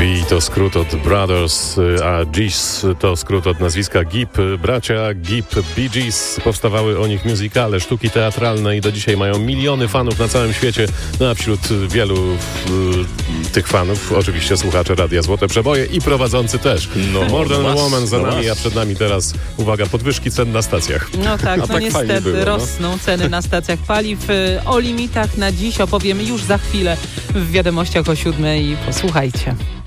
B to skrót od Brothers, a Gees to skrót od nazwiska Gibb. Bracia Gibb, Bee Gees, powstawały o nich musicale, sztuki teatralne i do dzisiaj mają miliony fanów na całym świecie. No a wśród wielu tych fanów oczywiście słuchacze Radia Złote Przeboje i prowadzący też. More Than a Woman za nami, a przed nami teraz, uwaga, podwyżki cen na stacjach. No tak, tak niestety było, rosną ceny na stacjach paliw. O limitach na dziś opowiemy już za chwilę w wiadomościach o 7:00. Posłuchajcie.